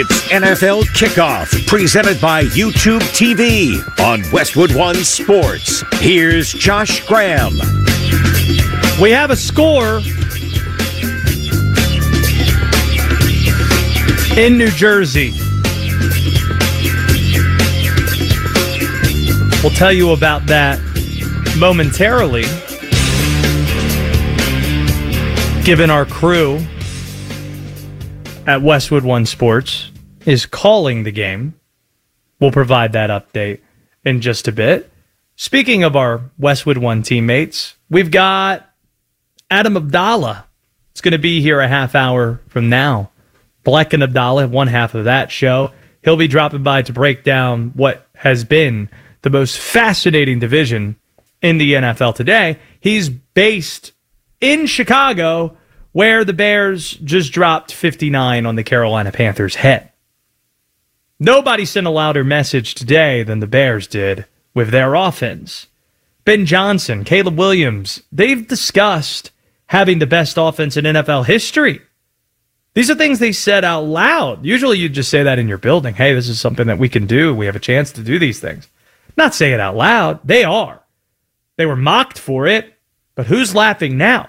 It's NFL Kickoff, presented by YouTube TV on Westwood One Sports. Here's Josh Graham. We have a score in New Jersey. We'll tell you about that momentarily, given our crew at Westwood One Sports is calling the game. We'll provide that update in just a bit. Speaking of our Westwood One teammates, we've got Adam Abdallah. It's going to be here a half hour from now. Black and Abdallah, one half of that show. He'll be dropping by to break down what has been the most fascinating division in the NFL today. He's based in Chicago, where the Bears just dropped 59 on the Carolina Panthers' head. Nobody sent a louder message today than the Bears did with their offense. Ben Johnson, Caleb Williams, they've discussed having the best offense in NFL history. These are things they said out loud. Usually you just say that in your building. Hey, this is something that we can do. We have a chance to do these things. Not say it out loud. They are. They were mocked for it, but who's laughing now?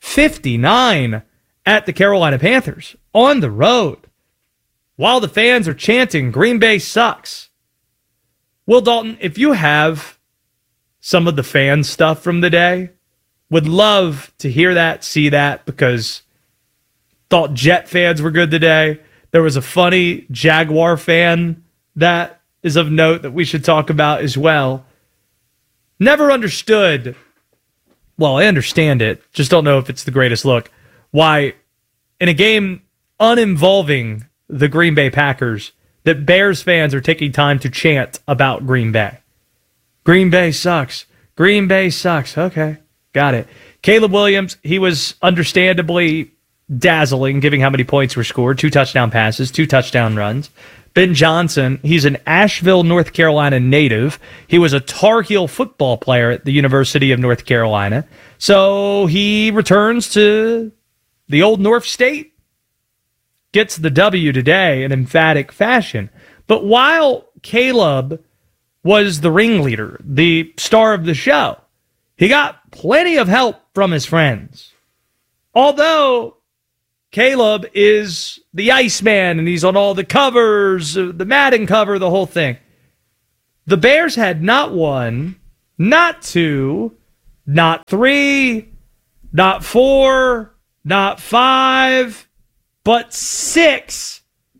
59 at the Carolina Panthers on the road while the fans are chanting, Green Bay sucks. Will Dalton, if you have some of the fan stuff from the day, would love to hear that, see that, because thought Jet fans were good today. There was a funny Jaguar fan that is of note that we should talk about as well. Never understood, well, I understand it, just don't know if it's the greatest look, why in a game uninvolving the Green Bay Packers, that Bears fans are taking time to chant about Green Bay. Green Bay sucks. Green Bay sucks. Okay, got it. Caleb Williams, he was understandably dazzling, given how many points were scored. 2 touchdown passes, 2 touchdown runs. Ben Johnson, he's an Asheville, North Carolina native. He was a Tar Heel football player at the University of North Carolina. So he returns to the old North State. Gets the W today in emphatic fashion. But while Caleb was the ringleader, the star of the show, he got plenty of help from his friends. Although Caleb is the Iceman and he's on all the covers, the Madden cover, the whole thing. The Bears had not 1, not 2, not 3, not 4, not 5, but 6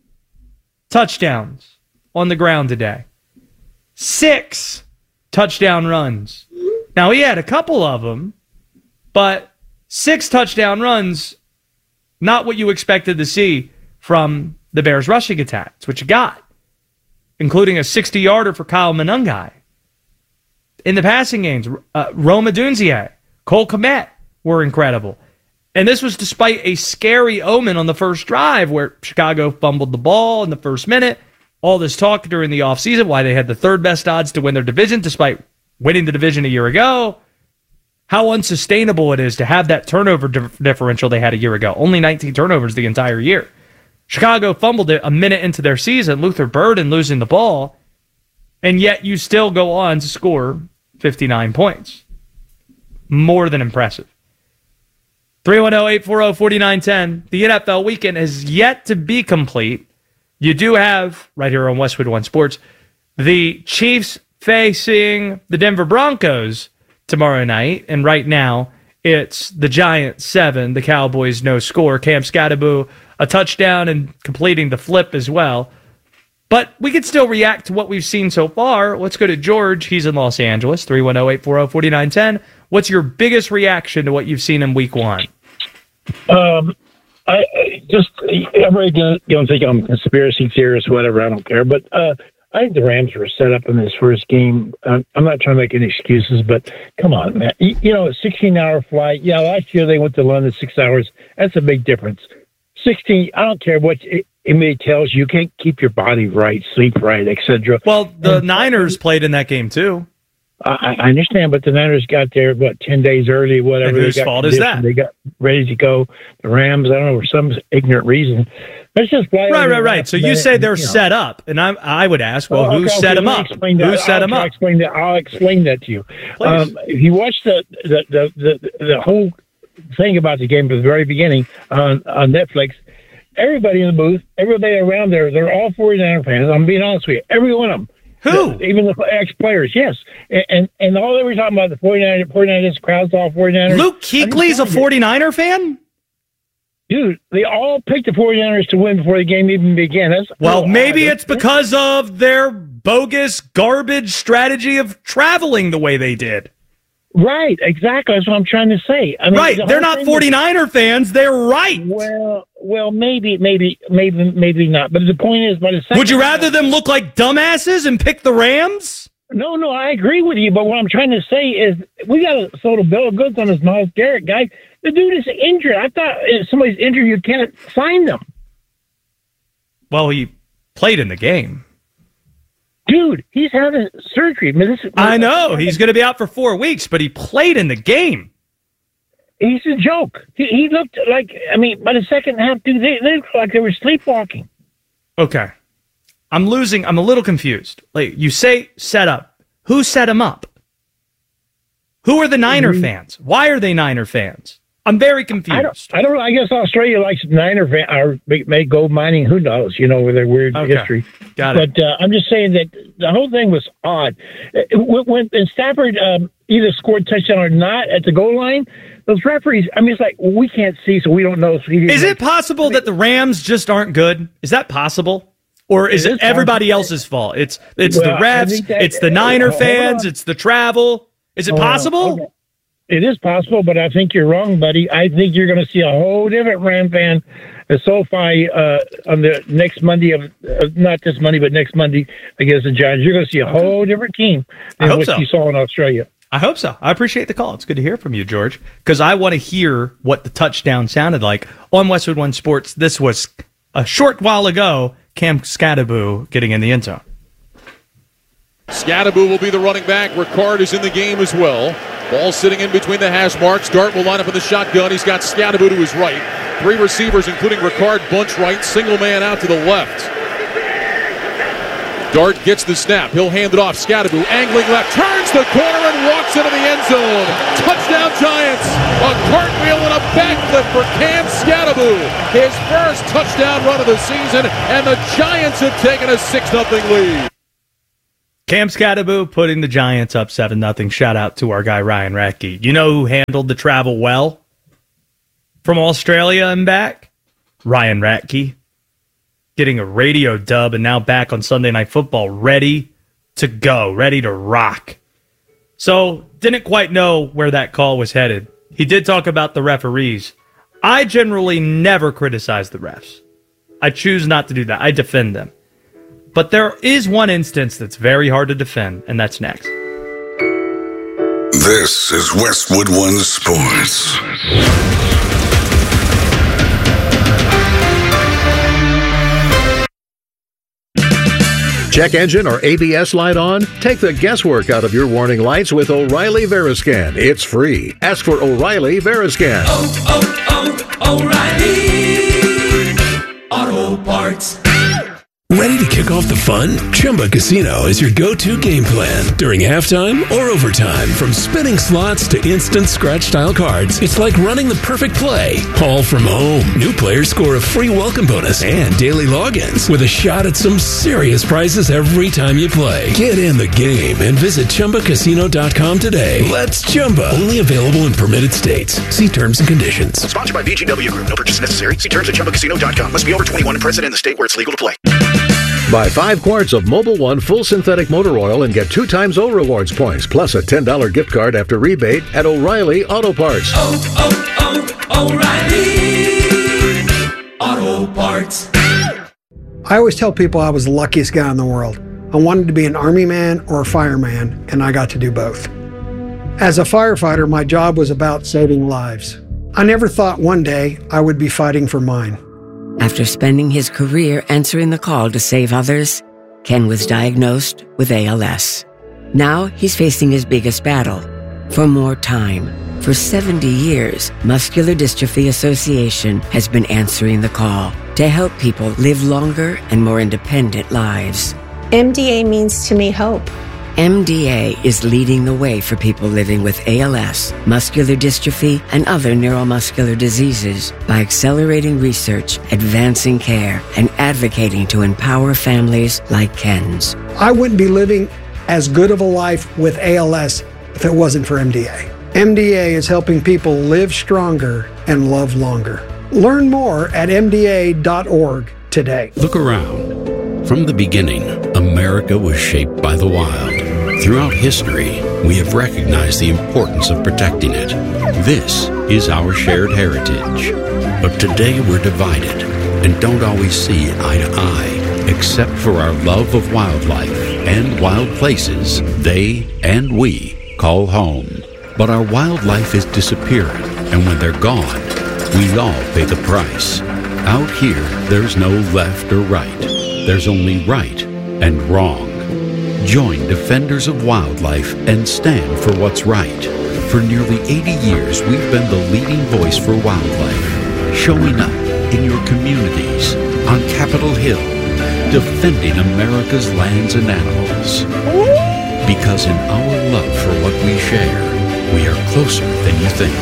touchdowns on the ground today. 6 touchdown runs. Now, he had a couple of them, but 6 touchdown runs, not what you expected to see from the Bears' rushing attack. It's what you got, including a 60-yarder for Kyle Monangai. In the passing games, Rome Odunze, Cole Kmet were incredible. And this was despite a scary omen on the first drive where Chicago fumbled the ball in the first minute. All this talk during the offseason, why they had the 3rd best odds to win their division despite winning the division a year ago. How unsustainable it is to have that turnover differential they had a year ago. Only 19 turnovers the entire year. Chicago fumbled it a minute into their season, Luther Burden losing the ball, and yet you still go on to score 59 points. More than impressive. 310-840-4910. The NFL weekend is yet to be complete. You do have, right here on Westwood One Sports, the Chiefs facing the Denver Broncos tomorrow night. And right now, it's the Giants 7, the Cowboys no score. Cam Scatterbo, a touchdown and completing the flip as well. But we can still react to what we've seen so far. Let's go to George. He's in Los Angeles. 310-840-4910. What's your biggest reaction to what you've seen in week 1? I just, everybody gonna think I'm a conspiracy theorist, whatever. I don't care. But I think the Rams were set up in this first game. I'm not trying to make any excuses, but come on, man. You know, a 16-hour flight. Yeah, last year they went to London 6 hours. That's a big difference. 16. I don't care what it tells you. You can't keep your body right, sleep right, etc. Well, the Niners played in that game too. I understand, but the Niners got there, 10 days early, whatever. And whose fault is that? They got ready to go. The Rams, I don't know, for some ignorant reason. Let's just play. Right. So you say they're set up, and I would ask, who set them up? Who set them up? I'll explain that to you. If you watch the whole thing about the game from the very beginning on Netflix, everybody in the booth, everybody around there, they're all 49er fans. I'm being honest with you. Every one of them. Who? Even the ex-players, yes. And all they were talking about, the 49ers, crowds all 49ers. Luke Kuechly's a 49er fan? Dude, they all picked the 49ers to win before the game even began. Maybe it's because of their bogus, garbage strategy of traveling the way they did. Right, exactly. That's what I'm trying to say. I mean, they're not 49er fans. They're right. Well, maybe not. But the point is, would you rather them look like dumbasses and pick the Rams? No, I agree with you. But what I'm trying to say is, we got a sort of bill of goods on this Myles Garrett guy. The dude is injured. I thought if somebody's injured, you can't sign them. Well, he played in the game. Dude, he's having surgery. I know. He's going to be out for 4 weeks, but he played in the game. He's a joke. He looked like, by the second half, dude, they looked like they were sleepwalking. Okay. I'm a little confused. Like, you say set up. Who set him up? Who are the Niner fans? Why are they Niner fans? I'm very confused. I don't know. I guess Australia likes Niner fans, or may go mining. Who knows? With their weird history. Got it. But I'm just saying that the whole thing was odd. When Stafford either scored touchdown or not at the goal line, those referees, it's like, we can't see, so we don't know. So is it possible that the Rams just aren't good? Is that possible? Or is it everybody else's fault? It's the refs, it's the Niner fans, it's the travel. Is it possible? Okay. It is possible, but I think you're wrong, buddy. I think you're going to see a whole different Ram fan at SoFi on the next Monday not this Monday, but next Monday against the Giants. You're going to see a whole different team than what you saw in Australia. I hope so. I appreciate the call. It's good to hear from you, George, because I want to hear what the touchdown sounded like on Westwood One Sports. This was a short while ago. Cam Skattebo getting in the end zone. Skattebo will be the running back. Ricard is in the game as well. Ball sitting in between the hash marks. Dart will line up in the shotgun. He's got Skattebo to his right. 3 receivers, including Ricard, bunch right. Single man out to the left. Dart gets the snap. He'll hand it off. Skattebo angling left. Turns the corner and walks into the end zone. Touchdown Giants. A cartwheel and a backflip for Cam Skattebo. His first touchdown run of the season. And the Giants have taken a 6-0 lead. Cam Skattebo putting the Giants up 7-0. Shout out to our guy Ryan Ratke. You know who handled the travel well from Australia and back? Ryan Ratke. Getting a radio dub and now back on Sunday Night Football, ready to go, ready to rock. So, didn't quite know where that call was headed. He did talk about the referees. I generally never criticize the refs. I choose not to do that. I defend them. But there is one instance that's very hard to defend, and that's next. This is Westwood One Sports. Check engine or ABS light on? Take the guesswork out of your warning lights with O'Reilly Veriscan. It's free. Ask for O'Reilly Veriscan. O'Reilly Auto Parts. Ready to kick off the fun? Chumba Casino is your go-to game plan during halftime or overtime. From spinning slots to instant scratch-style cards, it's like running the perfect play, all from home. New players score a free welcome bonus and daily logins with a shot at some serious prizes every time you play. Get in the game and visit ChumbaCasino.com today. Let's Chumba. Only available in permitted states. See terms and conditions. Sponsored by VGW Group. No purchase necessary. See terms at ChumbaCasino.com. Must be over 21 and present in the state where it's legal to play. Buy 5 quarts of Mobil 1 full synthetic motor oil and get 2 times O Rewards points, plus a $10 gift card after rebate at O'Reilly Auto Parts. O'Reilly Auto Parts. I always tell people I was the luckiest guy in the world. I wanted to be an army man or a fireman, and I got to do both. As a firefighter, my job was about saving lives. I never thought one day I would be fighting for mine. After spending his career answering the call to save others, Ken was diagnosed with ALS. Now he's facing his biggest battle, for more time. For 70 years, Muscular Dystrophy Association has been answering the call to help people live longer and more independent lives. MDA means to me hope. MDA is leading the way for people living with ALS, muscular dystrophy, and other neuromuscular diseases by accelerating research, advancing care, and advocating to empower families like Ken's. I wouldn't be living as good of a life with ALS if it wasn't for MDA. MDA is helping people live stronger and love longer. Learn more at MDA.org today. Look around. From the beginning, America was shaped by the wild. Throughout history, we have recognized the importance of protecting it. This is our shared heritage. But today we're divided and don't always see eye to eye, except for our love of wildlife and wild places they and we call home. But our wildlife is disappearing, and when they're gone, we all pay the price. Out here, there's no left or right. There's only right and wrong. Join Defenders of Wildlife and stand for what's right. For nearly 80 years, we've been the leading voice for wildlife, showing up in your communities, on Capitol Hill, defending America's lands and animals. Because in our love for what we share, we are closer than you think.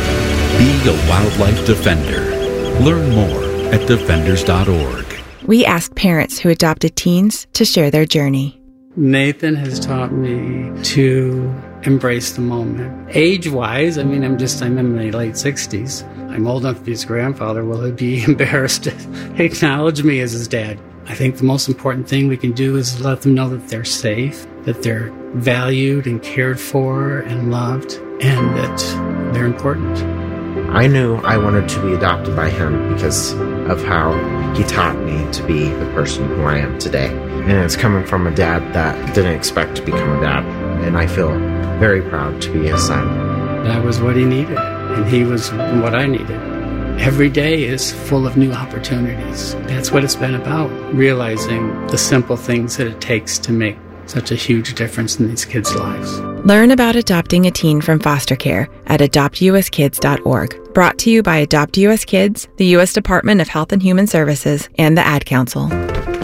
Be a wildlife defender. Learn more at defenders.org. We asked parents who adopted teens to share their journey. Nathan has taught me to embrace the moment. Age-wise, I'm in my late 60s. I'm old enough to be his grandfather. Will he be embarrassed to acknowledge me as his dad? I think the most important thing we can do is let them know that they're safe, that they're valued and cared for and loved, and that they're important. I knew I wanted to be adopted by him because of how he taught me to be the person who I am today. And it's coming from a dad that didn't expect to become a dad. And I feel very proud to be his son. That was what he needed, and he was what I needed. Every day is full of new opportunities. That's what it's been about, realizing the simple things that it takes to make such a huge difference in these kids' lives. Learn about adopting a teen from foster care at adoptuskids.org. Brought to you by Adopt US Kids, the U.S. Department of Health and Human Services, and the Ad Council. Mommy,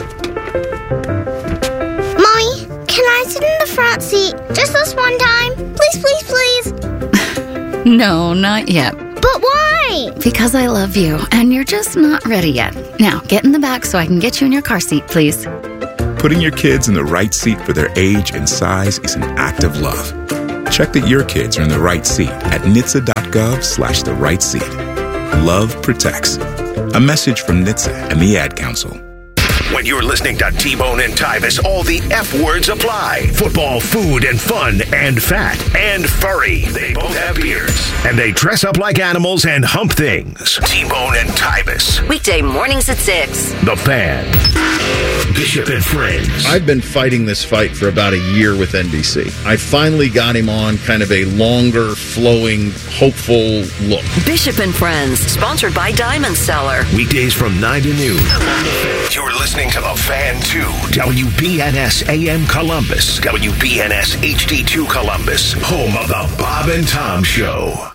can I sit in the front seat just this one time? Please, please, please. No, not yet. But why? Because I love you, and you're just not ready yet. Now, get in the back so I can get you in your car seat, please. Putting your kids in the right seat for their age and size is an act of love. Check that your kids are in the right seat at NHTSA.gov/the right seat. Love protects. A message from NHTSA and the Ad Council. When you're listening to T-Bone and Tyvis, all the F words apply. Football, food, and fun, and fat, and furry. They both have beards. And they dress up like animals and hump things. T-Bone and Tyvis. Weekday mornings at 6. The Fan. Bishop and Friends. I've been fighting this fight for about a year with NBC. I finally got him on kind of a longer, flowing, hopeful look. Bishop and Friends, sponsored by Diamond Seller. Weekdays from 9 to noon. You're listening to The Fan 2, WBNS AM Columbus, WBNS HD2 Columbus, home of the Bob and Tom Show.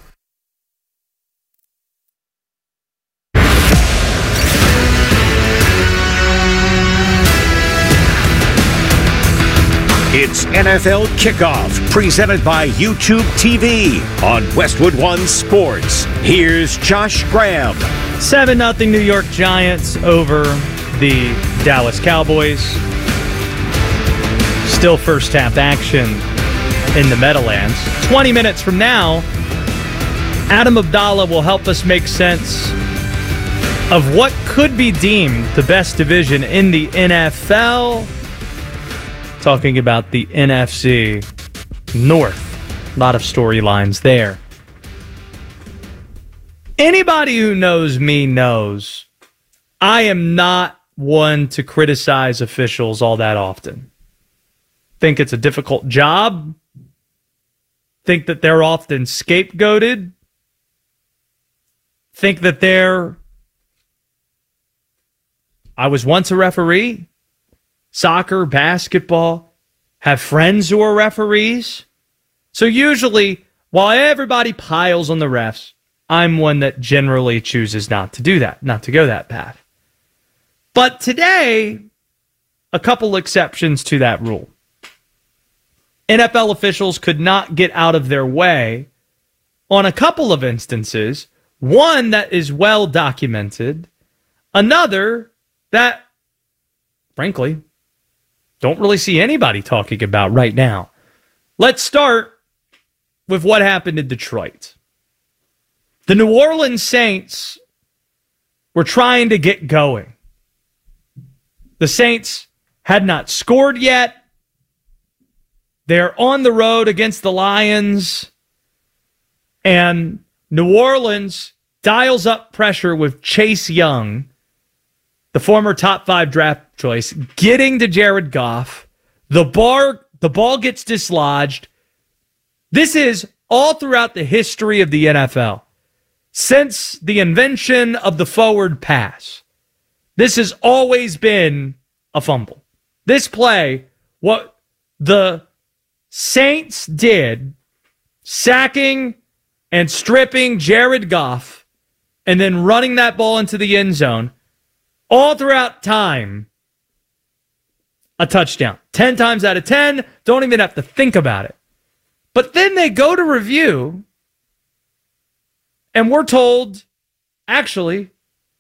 It's NFL Kickoff, presented by YouTube TV on Westwood One Sports. Here's Josh Graham. 7-0 New York Giants over the Dallas Cowboys. Still first half action in the Meadowlands. 20 minutes from now, Adam Abdallah will help us make sense of what could be deemed the best division in the NFL. Talking about the NFC North. A lot of storylines there. Anybody who knows me knows I am not one to criticize officials all that often. Think it's a difficult job. Think that they're often scapegoated. Think that I was once a referee. Soccer, basketball. have friends who are referees. So usually, while everybody piles on the refs, I'm one that generally chooses not to do that, not to go that path. But today, a couple exceptions to that rule. NFL officials could not get out of their way on a couple of instances, one that is well documented, another that, frankly, don't really see anybody talking about right now. Let's start with what happened in Detroit. The New Orleans Saints were trying to get going. The Saints had not scored yet. They're on the road against the Lions. And New Orleans dials up pressure with Chase Young, the former top 5 draft choice, getting to Jared Goff. The ball gets dislodged. This is all throughout the history of the NFL. Since the invention of the forward pass, this has always been a fumble. This play, what the Saints did, sacking and stripping Jared Goff and then running that ball into the end zone, all throughout time, a touchdown. 10 times out of 10, don't even have to think about it. But then they go to review, and we're told, actually,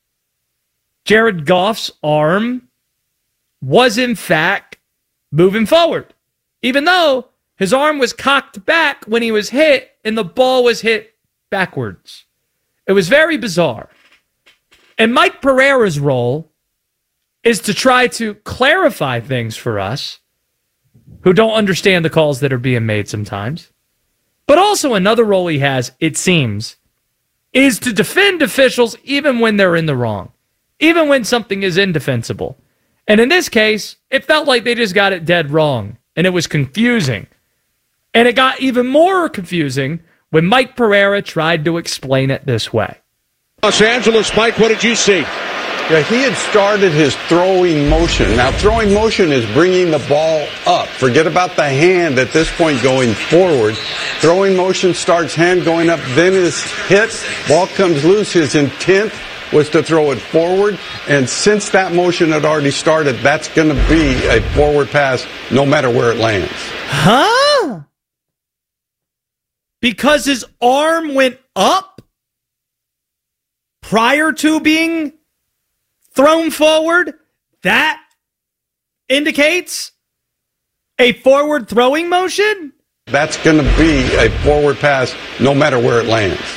Jared Goff's arm was in fact moving forward, even though his arm was cocked back when he was hit and the ball was hit backwards. It was very bizarre. And Mike Pereira's role is to try to clarify things for us who don't understand the calls that are being made sometimes. But also another role he has, it seems, is to defend officials even when they're in the wrong, even when something is indefensible. And in this case, it felt like they just got it dead wrong, and it was confusing. And it got even more confusing when Mike Pereira tried to explain it this way. Los Angeles, Mike, what did you see? Yeah, he had started his throwing motion. Now, throwing motion is bringing the ball up. Forget about the hand at this point going forward. Throwing motion starts hand going up, then is hit. Ball comes loose. His intent was to throw it forward. And since that motion had already started, that's going to be a forward pass no matter where it lands. Huh? Because his arm went up prior to being thrown forward, that indicates a forward throwing motion? That's going to be a forward pass no matter where it lands.